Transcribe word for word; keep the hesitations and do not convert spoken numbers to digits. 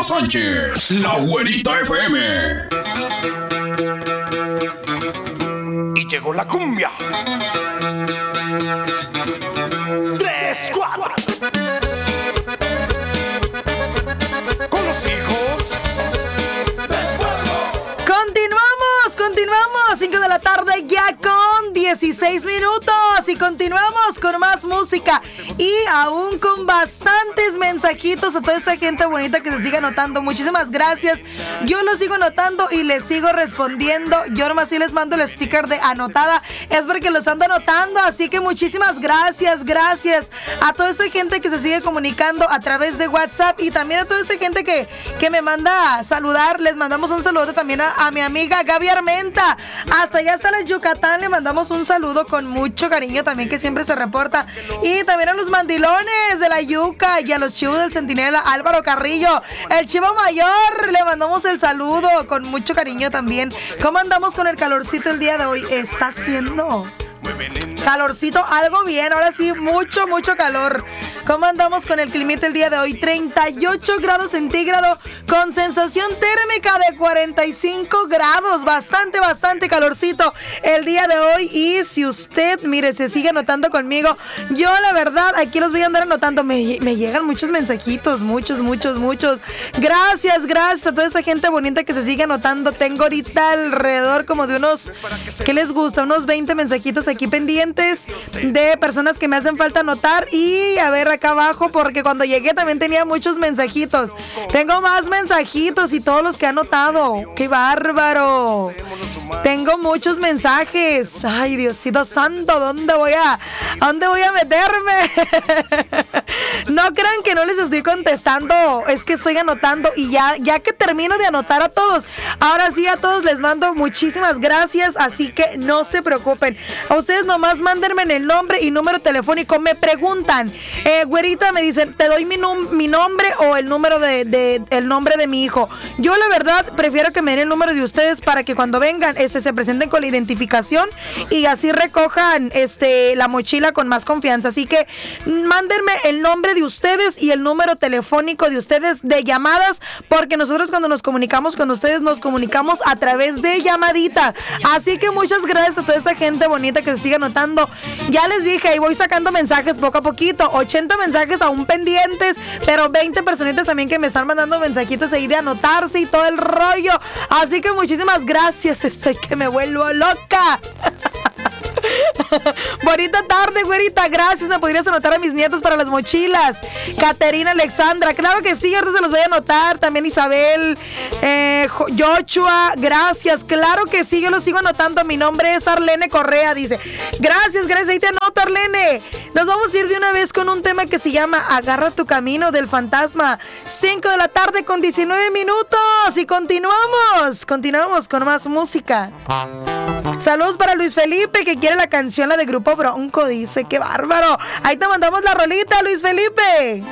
Sánchez, la Güerita F M. Y llegó la cumbia. Tres, cuatro. Con los hijos del pueblo. Continuamos, continuamos. cinco de la tarde ya con dieciséis minutos. Y continuamos con más música. Y aún con bastantes mensajitos a toda esa gente bonita que se sigue anotando. Muchísimas gracias. Yo lo sigo anotando y les sigo respondiendo. Yo nomás sí les mando el sticker de anotada. Es porque los ando anotando. Así que muchísimas gracias, gracias a toda esa gente que se sigue comunicando a través de WhatsApp. Y también a toda esa gente que, que me manda a saludar. Les mandamos un saludo también a, a mi amiga Gaby Armenta. Hasta allá hasta la Yucatán le mandamos un saludo con mucho cariño también, que siempre se reporta. Y también a los mandilones de la Yuca y a los chivos del Centinela, Álvaro Carrillo, el chivo mayor, le mandamos el saludo con mucho cariño también. ¿Cómo andamos con el calorcito el día de hoy? Está haciendo calorcito, algo bien, ahora sí, mucho, mucho calor. ¿Cómo andamos con el climita el día de hoy? treinta y ocho grados centígrados con sensación térmica de cuarenta y cinco grados. Bastante, bastante calorcito el día de hoy. Y si usted, mire, se sigue anotando conmigo, yo la verdad, aquí los voy a andar anotando. Me, me llegan muchos mensajitos, muchos, muchos, muchos. Gracias, gracias a toda esa gente bonita que se sigue anotando. Tengo ahorita alrededor como de unos, ¿qué les gusta? Unos veinte mensajitos aquí pendientes de personas que me hacen falta anotar. Y a ver acá abajo, porque cuando llegué también tenía muchos mensajitos. Tengo más mensajitos y todos los que he anotado. ¡Qué bárbaro! Tengo muchos mensajes. Ay, Diosito santo, ¿dónde voy a, a dónde voy a meterme? No crean que no les estoy contestando, es que estoy anotando. Y ya, ya que termino de anotar a todos, ahora sí a todos les mando muchísimas gracias. Así que no se preocupen. A ustedes nomás mándenme en el nombre y número telefónico. Me preguntan, eh, güerita, me dicen, ¿te doy mi, num- mi nombre o el número de, de el nombre de mi hijo? Yo la verdad prefiero que me den el número de ustedes para que cuando vengan este, se presenten con la identificación y así recojan este, la mochila con más confianza. Así que mándenme el nombre de ustedes y el número telefónico de ustedes de llamadas, porque nosotros cuando nos comunicamos con ustedes nos comunicamos a través de llamadita. Así que muchas gracias a toda esa gente bonita que se sigue anotando. Ya les dije, ahí voy sacando mensajes poco a poquito, ochenta mensajes aún pendientes, pero veinte personitas también que me están mandando mensajitos ahí de anotarse y todo el rollo. Así que muchísimas gracias, estoy que me vuelvo loca. Bonita tarde, güerita, gracias. ¿Me podrías anotar a mis nietos para las mochilas? Caterina, Alexandra, claro que sí, ahorita se los voy a anotar. También Isabel, eh, Joshua, gracias, claro que sí, yo los sigo anotando. Mi nombre es Arlene Correa, dice. Gracias, gracias, ahí te anoto, Arlene. Nos vamos a ir de una vez con un tema que se llama Agarra tu camino, del Fantasma. cinco de la tarde con diecinueve minutos. Y continuamos, continuamos con más música. Saludos para Luis Felipe, que quiere la canción, la de Grupo Bronco, dice. ¡Qué bárbaro! Ahí te mandamos la rolita, Luis Felipe.